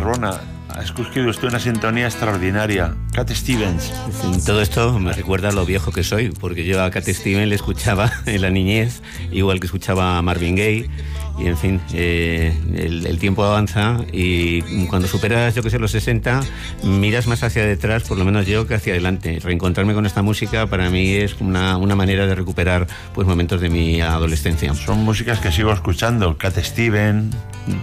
Narbona, ha escogido usted una sintonía extraordinaria. Cat Stevens. Todo esto me recuerda a lo viejo que soy, porque yo a Cat Stevens le escuchaba en la niñez, igual que escuchaba a Marvin Gaye. Y en fin, el tiempo avanza y cuando superas, yo que sé, los 60, miras más hacia detrás, por lo menos yo, que hacia adelante. Reencontrarme con esta música para mí es una manera de recuperar pues momentos de mi adolescencia. Son músicas que sigo escuchando. Cat Stevens.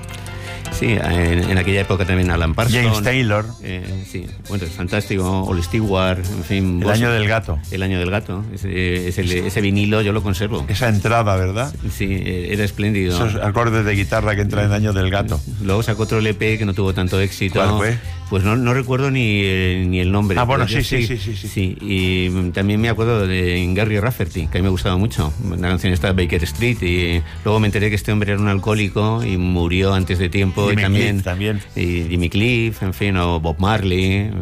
Sí, en aquella época también Alan Parsons. James Taylor. Sí, bueno, es fantástico. Oli Stewart, en fin. El año del gato. El año del gato. Ese vinilo yo lo conservo. Esa entrada, ¿verdad? Sí, era espléndido. Esos acordes de guitarra que entran en el año del gato. Luego sacó otro LP que no tuvo tanto éxito. ¿Cuál fue? Pues no recuerdo ni el nombre. Ah, bueno, sí. Y también me acuerdo de Gary Rafferty, que a mí me gustaba mucho. La canción está Baker Street, y luego me enteré que este hombre era un alcohólico y murió antes de tiempo. Jimmy también. Y Jimmy Cliff, en fin, o Bob Marley,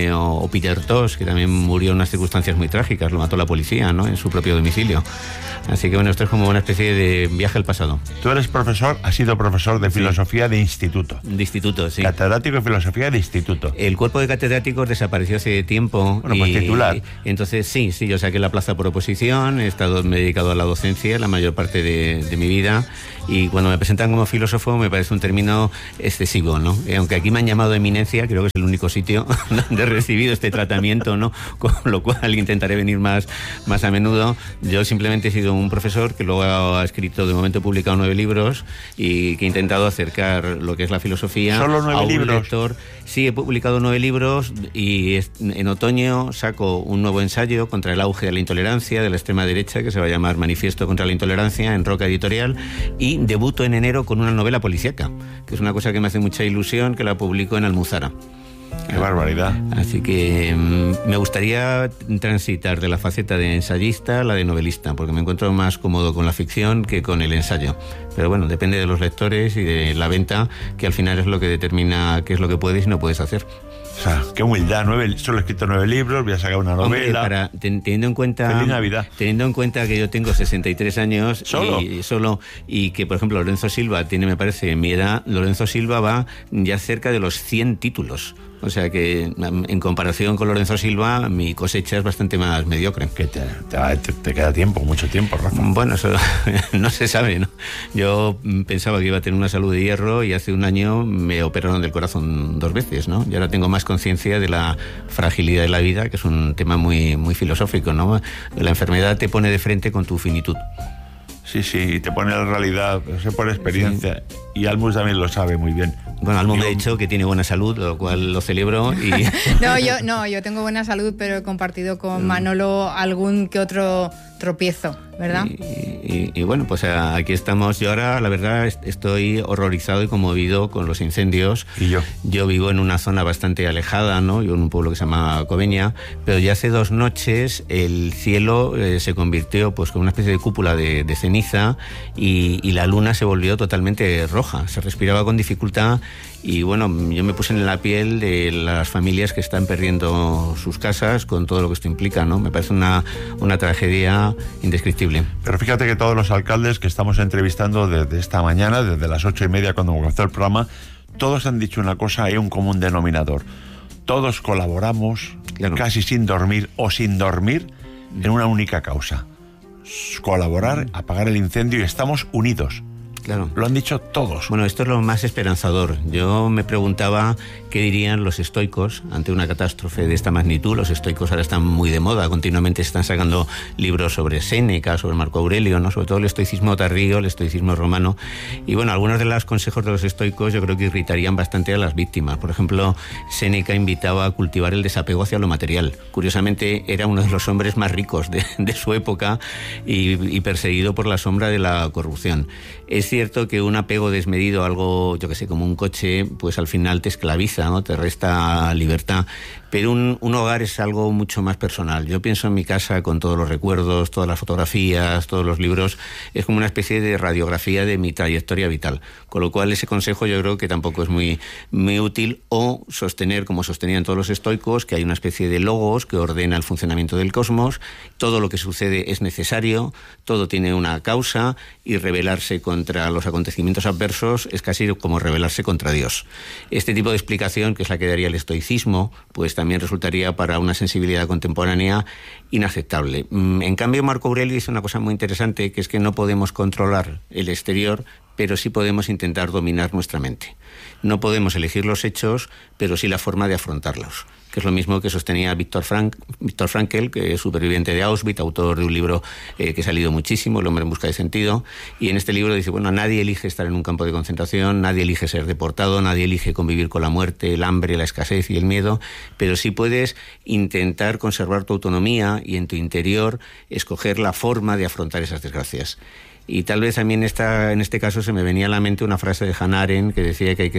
o Peter Tosh, que también murió en unas circunstancias muy trágicas. Lo mató la policía, ¿no?, en su propio domicilio. Así que bueno, esto es como una especie de viaje al pasado. Tú eres profesor, has sido profesor de filosofía de instituto. De instituto, sí. Catedrático de filosofía de instituto. El cuerpo de catedráticos desapareció hace tiempo. Bueno, pues titular. Entonces sí, yo saqué la plaza por oposición, me he dedicado a la docencia la mayor parte de mi vida, y cuando me presentan como filósofo me parece un término excesivo, ¿no? Aunque aquí me han llamado eminencia, creo que es el único sitio donde he recibido este tratamiento, ¿no? Con lo cual intentaré venir más a menudo. Yo simplemente he sido un profesor que luego ha escrito, de momento he publicado 9 libros, y que he intentado acercar lo que es la filosofía. ¿Solo 9 a un libros? lector. Sí, he publicado 9 libros, y en otoño saco un nuevo ensayo contra el auge de la intolerancia de la extrema derecha, que se va a llamar Manifiesto contra la Intolerancia, en Roca Editorial, y debuto en enero con una novela policíaca, que es una cosa que me hace mucha ilusión, que la publico en Almuzara. ¡Qué barbaridad! Así que me gustaría transitar de la faceta de ensayista a la de novelista, porque me encuentro más cómodo con la ficción que con el ensayo. Pero bueno, depende de los lectores y de la venta, que al final es lo que determina qué es lo que puedes y no puedes hacer. O sea, qué humildad. Solo he escrito 9 libros, voy a sacar una novela. Hombre, teniendo en cuenta... ¡Feliz Navidad! Teniendo en cuenta que yo tengo 63 años... ¿Solo? Y que, por ejemplo, Lorenzo Silva tiene, me parece, mi edad. Lorenzo Silva va ya cerca de los 100 títulos. O sea que, en comparación con Lorenzo Silva, mi cosecha es bastante más mediocre. Que te queda tiempo, mucho tiempo, Rafa. Bueno, eso no se sabe, ¿no? Yo pensaba que iba a tener una salud de hierro, y hace un año me operaron del corazón 2 veces, ¿no? Y ahora tengo más conciencia de la fragilidad de la vida, que es un tema muy, muy filosófico, ¿no? La enfermedad te pone de frente con tu finitud. Sí, y te pone la realidad, lo sé por experiencia. Sí. Y Almus también lo sabe muy bien. Bueno, Almus me ha dicho que tiene buena salud, lo cual lo celebro. Y... yo tengo buena salud, pero he compartido con Manolo algún que otro tropiezo, ¿verdad? Y bueno, pues aquí estamos. Yo ahora, la verdad, estoy horrorizado y conmovido con los incendios. ¿Y yo? Yo vivo en una zona bastante alejada, ¿no? Yo en un pueblo que se llama Cobeña, pero ya hace 2 noches el cielo se convirtió pues con una especie de cúpula de ceniza, y la luna se volvió totalmente roja. Se respiraba con dificultad, y bueno, yo me puse en la piel de las familias que están perdiendo sus casas, con todo lo que esto implica, ¿no? Me parece una tragedia indescriptible. Pero fíjate que todos los alcaldes que estamos entrevistando desde esta mañana, desde las 8:30 cuando comenzó el programa, todos han dicho una cosa, hay un común denominador. Todos colaboramos, claro, casi sin dormir o sin dormir, en una única causa: colaborar, apagar el incendio, y estamos unidos. Claro. Lo han dicho todos. Bueno, esto es lo más esperanzador. Yo me preguntaba qué dirían los estoicos ante una catástrofe de esta magnitud. Los estoicos ahora están muy de moda, continuamente se están sacando libros sobre Séneca, sobre Marco Aurelio, ¿no? Sobre todo el estoicismo tardío, el estoicismo romano. Y bueno, algunos de los consejos de los estoicos yo creo que irritarían bastante a las víctimas. Por ejemplo, Séneca invitaba a cultivar el desapego hacia lo material. Curiosamente, era uno de los hombres más ricos de su época, y perseguido por la sombra de la corrupción. Es cierto que un apego desmedido a algo, yo que sé, como un coche, pues al final te esclaviza, ¿no? Te resta libertad. Pero un hogar es algo mucho más personal. Yo pienso en mi casa con todos los recuerdos, todas las fotografías, todos los libros. Es como una especie de radiografía de mi trayectoria vital. Con lo cual ese consejo yo creo que tampoco es muy, muy útil. O sostener, como sostenían todos los estoicos, que hay una especie de logos que ordena el funcionamiento del cosmos. Todo lo que sucede es necesario, todo tiene una causa, y rebelarse contra a los acontecimientos adversos es casi como rebelarse contra Dios. Este tipo de explicación, que es la que daría el estoicismo, pues también resultaría para una sensibilidad contemporánea inaceptable. En cambio, Marco Aurelio dice una cosa muy interesante, que es que no podemos controlar el exterior, pero sí podemos intentar dominar nuestra mente. No podemos elegir los hechos, pero sí la forma de afrontarlos, que es lo mismo que sostenía Viktor Frankl, que es superviviente de Auschwitz, autor de un libro que ha salido muchísimo, El hombre en busca de sentido, y en este libro dice, bueno, nadie elige estar en un campo de concentración, nadie elige ser deportado, nadie elige convivir con la muerte, el hambre, la escasez y el miedo, pero sí puedes intentar conservar tu autonomía y en tu interior escoger la forma de afrontar esas desgracias. Y tal vez a mí en este caso se me venía a la mente una frase de Hannah Arendt que decía que hay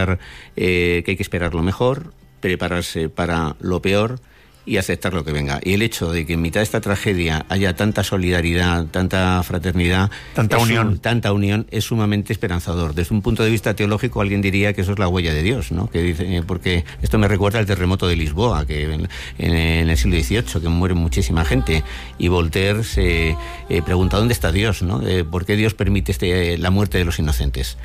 que esperar lo mejor, prepararse para lo peor y aceptar lo que venga. Y el hecho de que en mitad de esta tragedia haya tanta solidaridad, tanta fraternidad, tanta unión es sumamente esperanzador. Desde un punto de vista teológico, alguien diría que eso es la huella de Dios, ¿no? Que dice, porque esto me recuerda al terremoto de Lisboa, que en el siglo XVIII, que muere muchísima gente, y Voltaire se pregunta dónde está Dios, ¿no? ¿Por qué Dios permite la muerte de los inocentes?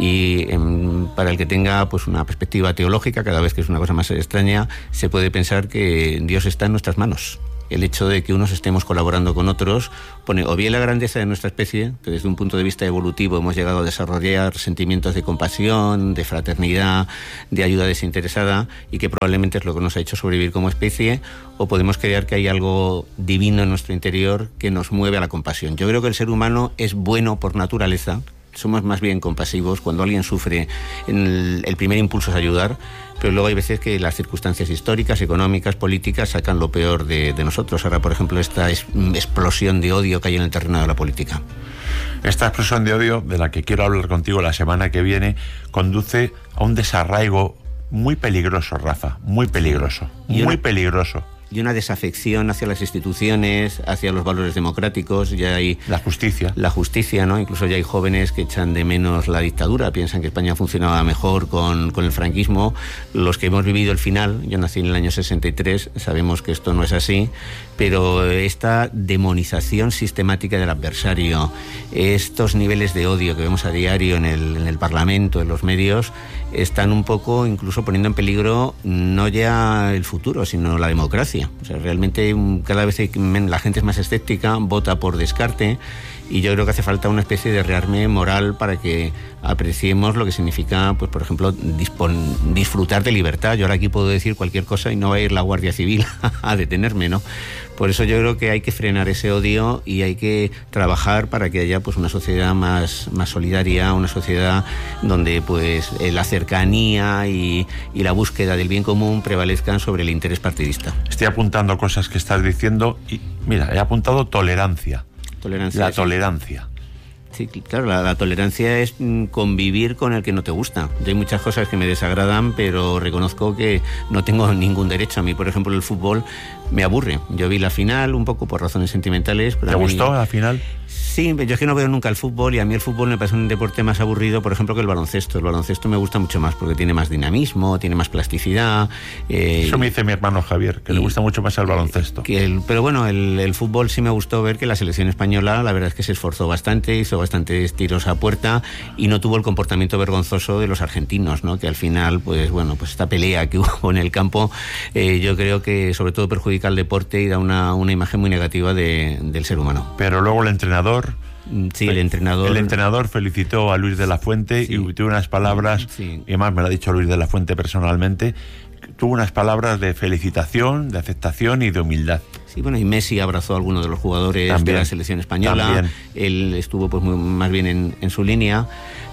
Y para el que tenga pues una perspectiva teológica, cada vez que es una cosa más extraña, se puede pensar que Dios está en nuestras manos. El hecho de que unos estemos colaborando con otros pone o bien la grandeza de nuestra especie, que desde un punto de vista evolutivo hemos llegado a desarrollar sentimientos de compasión, de fraternidad, de ayuda desinteresada, y que probablemente es lo que nos ha hecho sobrevivir como especie, o podemos creer que hay algo divino en nuestro interior que nos mueve a la compasión. Yo creo que el ser humano es bueno por naturaleza. Somos más bien compasivos. Cuando alguien sufre, el primer impulso es ayudar, pero luego hay veces que las circunstancias históricas, económicas, políticas sacan lo peor de nosotros. Ahora, por ejemplo, esta explosión de odio que hay en el terreno de la política. Esta explosión de odio, de la que quiero hablar contigo la semana que viene, conduce a un desarraigo muy peligroso, Rafa, muy peligroso, muy peligroso. Y una desafección hacia las instituciones, hacia los valores democráticos. Ya hay la justicia, ¿no? Incluso ya hay jóvenes que echan de menos la dictadura, piensan que España funcionaba mejor con el franquismo. Los que hemos vivido el final, yo nací en el año 63, sabemos que esto no es así, pero esta demonización sistemática del adversario, estos niveles de odio que vemos a diario en el Parlamento, en los medios, están un poco incluso poniendo en peligro no ya el futuro, sino la democracia. O sea, realmente cada vez la gente es más escéptica, vota por descarte, y yo creo que hace falta una especie de rearme moral para que apreciemos lo que significa, pues por ejemplo, disfrutar de libertad. Yo ahora aquí puedo decir cualquier cosa y no va a ir la Guardia Civil a detenerme, ¿no? Por eso yo creo que hay que frenar ese odio y hay que trabajar para que haya pues una sociedad más solidaria, una sociedad donde pues la cercanía y la búsqueda del bien común prevalezcan sobre el interés partidista. Estoy apuntando cosas que estás diciendo y mira, he apuntado tolerancia. La tolerancia. Sí, claro, la tolerancia es convivir con el que no te gusta. Yo hay muchas cosas que me desagradan, pero reconozco que no tengo ningún derecho. A mí, por ejemplo, el fútbol me aburre. Yo vi la final un poco por razones sentimentales. Pero ¿te gustó la final? Sí, yo es que no veo nunca el fútbol, y a mí el fútbol me parece un deporte más aburrido, por ejemplo, que el baloncesto. El baloncesto me gusta mucho más porque tiene más dinamismo, tiene más plasticidad. Eso me dice mi hermano Javier, que le gusta mucho más el baloncesto. Pero bueno, el fútbol sí me gustó ver que la selección española, la verdad es que se esforzó bastante, hizo bastantes tiros a puerta y no tuvo el comportamiento vergonzoso de los argentinos, ¿no? Que al final, pues bueno, pues esta pelea que hubo en el campo, yo creo que sobre todo perjudica al deporte y da una imagen muy negativa del ser humano. Pero luego el entrenador... Sí, el entrenador felicitó a Luis de la Fuente, sí, y tuvo unas palabras, sí, y además me lo ha dicho Luis de la Fuente personalmente, tuvo unas palabras de felicitación, de aceptación y de humildad. Sí, bueno, y Messi abrazó a alguno de los jugadores también, de la selección española. También. Él estuvo pues más bien en su línea.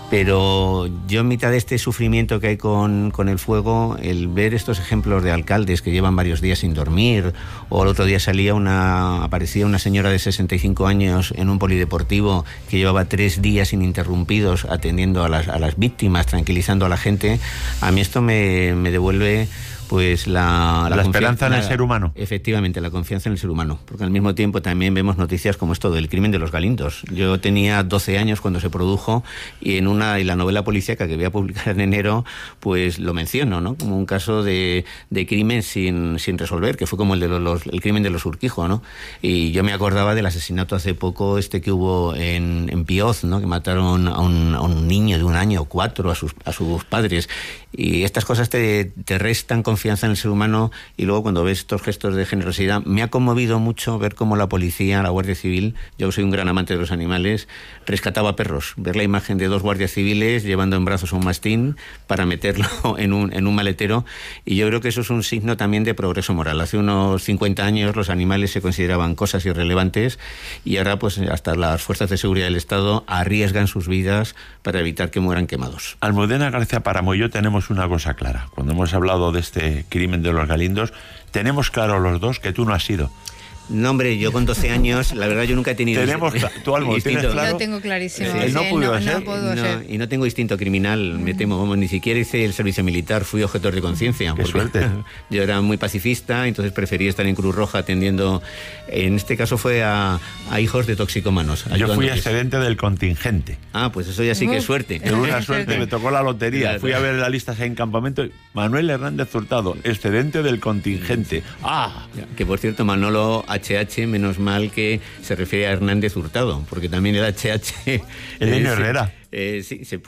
Pero yo en mitad de este sufrimiento que hay con el fuego, el ver estos ejemplos de alcaldes que llevan varios días sin dormir, o el otro día aparecía una señora de 65 años en un polideportivo que llevaba 3 días ininterrumpidos atendiendo a las víctimas, tranquilizando a la gente, a mí esto me devuelve pues la esperanza en el ser humano. Efectivamente, la confianza en el ser humano, porque al mismo tiempo también vemos noticias como esto del crimen de los Galindos. Yo tenía 12 años cuando se produjo y en la novela policíaca que voy a publicar en enero, pues lo menciono, ¿no? Como un caso de crimen sin resolver, que fue como el crimen de los Urquijo, ¿no? Y yo me acordaba del asesinato hace poco que hubo en Pioz, ¿no? Que mataron a un niño de 1 año o 4 a sus padres. Y estas cosas te restan confianza en el ser humano, y luego cuando ves estos gestos de generosidad, me ha conmovido mucho ver cómo la policía, la Guardia Civil, yo soy un gran amante de los animales, rescataba perros. Ver la imagen de 2 guardias civiles llevando en brazos a un mastín para meterlo en un maletero, y yo creo que eso es un signo también de progreso moral. Hace unos 50 años los animales se consideraban cosas irrelevantes, y ahora pues hasta las fuerzas de seguridad del Estado arriesgan sus vidas para evitar que mueran quemados. Almudena García Páramo y yo tenemos una cosa clara. Cuando hemos hablado de este crimen de los Galindos, tenemos claro los dos que tú no has sido. No, hombre, yo con 12 años, la verdad yo nunca he tenido... ¿Tú, Almo, tienes claro? Lo tengo clarísimo. Sí, él no pudo ser. Y no tengo instinto criminal, me temo. Ni siquiera hice el servicio militar, fui objetor de conciencia. ¡Qué suerte! Yo era muy pacifista, entonces preferí estar en Cruz Roja atendiendo... En este caso fue a hijos de toxicómanos. Yo fui excedente del contingente. Ah, pues eso ya sí que es suerte. Es una suerte, me tocó la lotería. Claro. Fui a ver la lista en campamento. Manuel Hernández Hurtado, excedente del contingente. ¡Ah! Que por cierto, Manolo HH, menos mal que se refiere a Hernández Hurtado, porque también el HH... Elena Herrera. Sí, se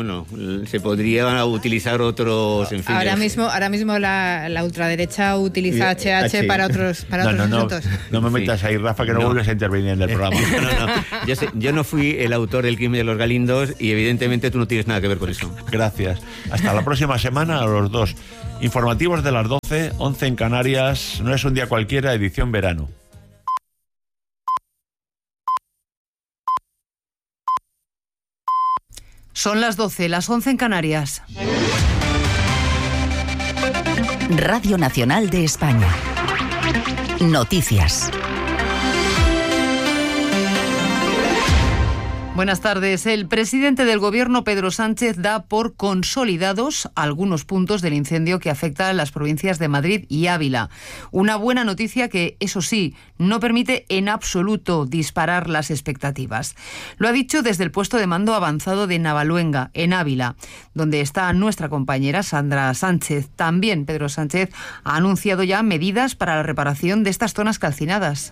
podría utilizar otros... En fin, ahora mismo la ultraderecha utiliza HH para otros asuntos. No me metas ahí, Rafa, que no vuelves a intervenir en el programa. Yo no fui el autor del crimen de los Galindos y evidentemente tú no tienes nada que ver con eso. Gracias. Hasta la próxima semana a los dos. Informativos de las 12, 11 en Canarias. No es un día cualquiera, edición verano. Son las 12, las 11 en Canarias. Radio Nacional de España. Noticias. Buenas tardes. El presidente del Gobierno, Pedro Sánchez, da por consolidados algunos puntos del incendio que afecta a las provincias de Madrid y Ávila. Una buena noticia que, eso sí, no permite en absoluto disparar las expectativas. Lo ha dicho desde el puesto de mando avanzado de Navaluenga, en Ávila, donde está nuestra compañera Sandra Sánchez. También Pedro Sánchez ha anunciado ya medidas para la reparación de estas zonas calcinadas.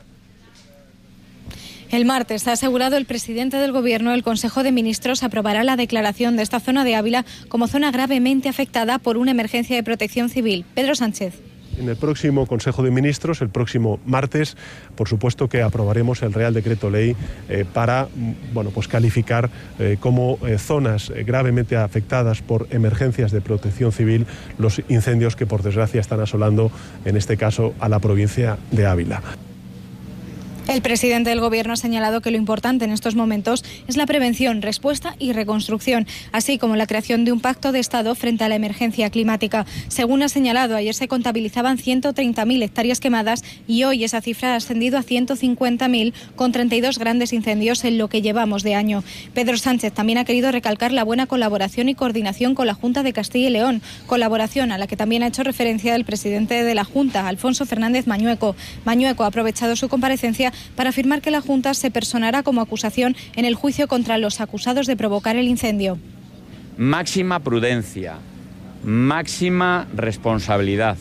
El martes ha asegurado el presidente del Gobierno, el Consejo de Ministros aprobará la declaración de esta zona de Ávila como zona gravemente afectada por una emergencia de protección civil. Pedro Sánchez. En el próximo Consejo de Ministros, el próximo martes, por supuesto que aprobaremos el Real Decreto Ley para calificar como zonas gravemente afectadas por emergencias de protección civil los incendios que por desgracia están asolando, en este caso, a la provincia de Ávila. El presidente del Gobierno ha señalado que lo importante en estos momentos es la prevención, respuesta y reconstrucción, así como la creación de un pacto de Estado frente a la emergencia climática. Según ha señalado, ayer se contabilizaban 130.000 hectáreas quemadas y hoy esa cifra ha ascendido a 150.000, con 32 grandes incendios en lo que llevamos de año. Pedro Sánchez también ha querido recalcar la buena colaboración y coordinación con la Junta de Castilla y León, colaboración a la que también ha hecho referencia el presidente de la Junta, Alfonso Fernández Mañueco. Mañueco ha aprovechado su comparecencia para afirmar que la Junta se personará como acusación en el juicio contra los acusados de provocar el incendio. Máxima prudencia, máxima responsabilidad.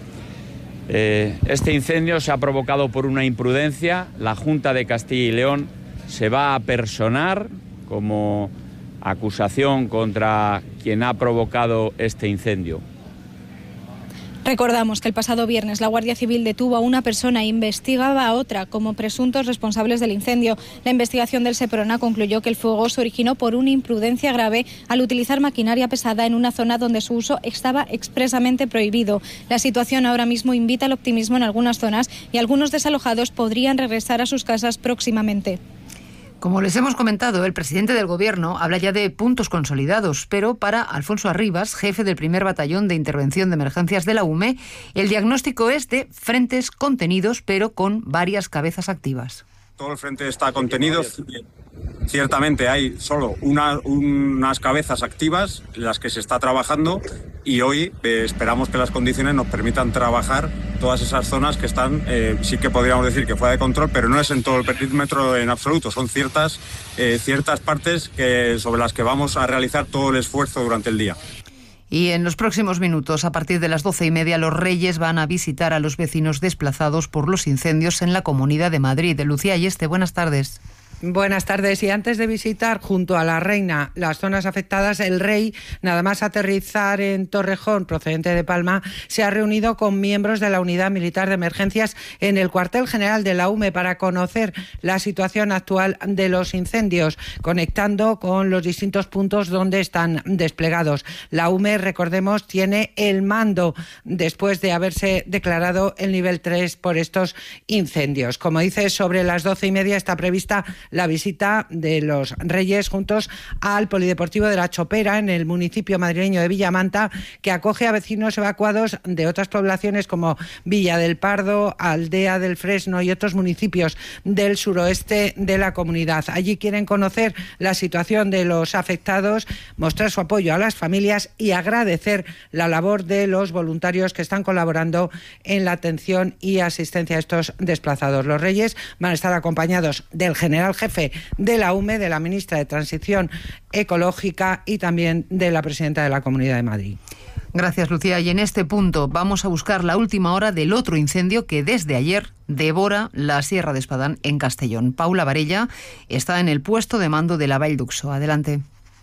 Este incendio se ha provocado por una imprudencia. La Junta de Castilla y León se va a personar como acusación contra quien ha provocado este incendio. Recordamos que el pasado viernes la Guardia Civil detuvo a una persona e investigaba a otra como presuntos responsables del incendio. La investigación del Seprona concluyó que el fuego se originó por una imprudencia grave al utilizar maquinaria pesada en una zona donde su uso estaba expresamente prohibido. La situación ahora mismo invita al optimismo en algunas zonas y algunos desalojados podrían regresar a sus casas próximamente. Como les hemos comentado, el presidente del Gobierno habla ya de puntos consolidados, pero para Alfonso Arribas, jefe del primer batallón de intervención de emergencias de la UME, el diagnóstico es de frentes contenidos, pero con varias cabezas activas. Todo el frente está contenido. Ciertamente hay solo unas cabezas activas en las que se está trabajando y hoy esperamos que las condiciones nos permitan trabajar todas esas zonas que están, sí que podríamos decir que fuera de control, pero no es en todo el perímetro en absoluto, son ciertas partes sobre las que vamos a realizar todo el esfuerzo durante el día. Y en los próximos minutos, a partir de las 12:30, los Reyes van a visitar a los vecinos desplazados por los incendios en la Comunidad de Madrid. Lucía Ayeste, buenas tardes. Buenas tardes. Y antes de visitar junto a la reina las zonas afectadas, el rey, nada más aterrizar en Torrejón, procedente de Palma, se ha reunido con miembros de la Unidad Militar de Emergencias en el cuartel general de la UME para conocer la situación actual de los incendios, conectando con los distintos puntos donde están desplegados. La UME, recordemos, tiene el mando después de haberse declarado el nivel 3 por estos incendios. Como dice, sobre las 12:30 está prevista la visita de los Reyes juntos al Polideportivo de La Chopera, en el municipio madrileño de Villamanta, que acoge a vecinos evacuados de otras poblaciones como Villa del Pardo, Aldea del Fresno y otros municipios del suroeste de la comunidad. Allí quieren conocer la situación de los afectados, mostrar su apoyo a las familias y agradecer la labor de los voluntarios que están colaborando en la atención y asistencia a estos desplazados. Los Reyes van a estar acompañados del general jefe de la UME, de la ministra de Transición Ecológica y también de la presidenta de la Comunidad de Madrid. Gracias, Lucía. Y en este punto vamos a buscar la última hora del otro incendio que desde ayer devora la Sierra de Espadán en Castellón. Paula Varella está en el puesto de mando de la Vall d'Uxó. Adelante.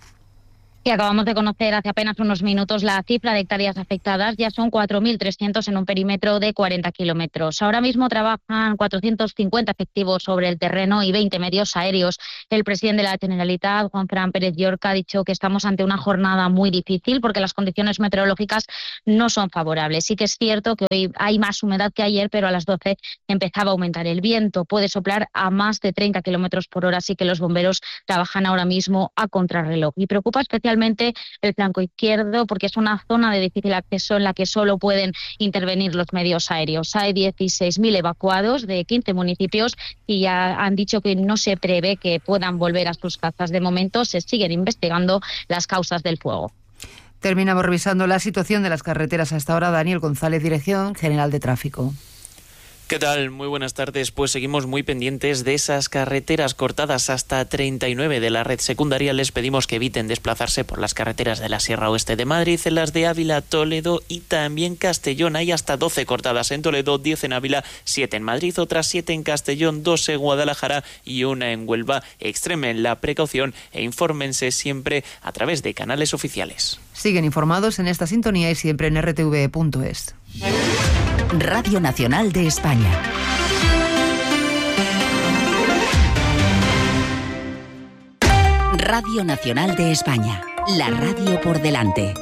Y acabamos de conocer hace apenas unos minutos la cifra de hectáreas afectadas. Ya son 4.300 en un perímetro de 40 kilómetros. Ahora mismo trabajan 450 efectivos sobre el terreno y 20 medios aéreos. El presidente de la Generalitat, Juanfran Pérez Llorca, ha dicho que estamos ante una jornada muy difícil porque las condiciones meteorológicas no son favorables. Sí que es cierto que hoy hay más humedad que ayer, pero a las 12 empezaba a aumentar el viento. Puede soplar a más de 30 kilómetros por hora, así que los bomberos trabajan ahora mismo a contrarreloj. Y preocupa especialmente el flanco izquierdo porque es una zona de difícil acceso en la que solo pueden intervenir los medios aéreos. Hay 16.000 evacuados de 15 municipios y ya han dicho que no se prevé que puedan volver a sus casas. De momento se siguen investigando las causas del fuego. Terminamos revisando la situación de las carreteras a esta hora. Daniel González, Dirección General de Tráfico. ¿Qué tal? Muy buenas tardes. Pues seguimos muy pendientes de esas carreteras cortadas hasta 39 de la red secundaria. Les pedimos que eviten desplazarse por las carreteras de la Sierra Oeste de Madrid, en las de Ávila, Toledo y también Castellón. Hay hasta 12 cortadas en Toledo, 10 en Ávila, 7 en Madrid, otras 7 en Castellón, 2 en Guadalajara y 1 en Huelva. Extremen la precaución e infórmense siempre a través de canales oficiales. Siguen informados en esta sintonía y siempre en rtv.es. Radio Nacional de España. Radio Nacional de España. La radio por delante.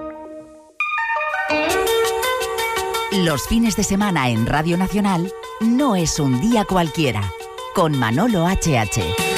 Los fines de semana en Radio Nacional no es un día cualquiera. Con Manolo HH.